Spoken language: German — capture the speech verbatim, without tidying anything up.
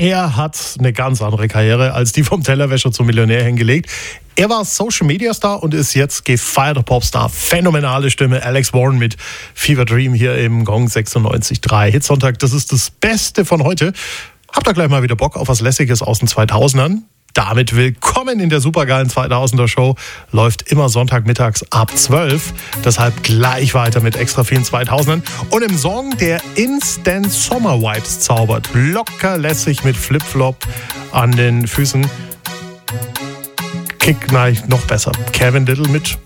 Er hat eine ganz andere Karriere als die vom Tellerwäscher zum Millionär hingelegt. Er war Social-Media-Star und ist jetzt gefeierter Popstar. Phänomenale Stimme. Alex Warren mit Fever Dream hier im Gong sechsundneunzig Komma drei. Hitsonntag, das ist das Beste von heute. Habt ihr gleich mal wieder Bock auf was Lässiges aus den zweitausendern? Damit willkommen in der supergeilen zweitausender Show. Läuft immer Sonntagmittags ab zwölf. Deshalb gleich weiter mit extra vielen zweitausendern. Und im Song, der Instant Summer Vibes zaubert. Locker lässig mit Flipflop an den Füßen. Kick, nein, noch besser. Kevin Little mit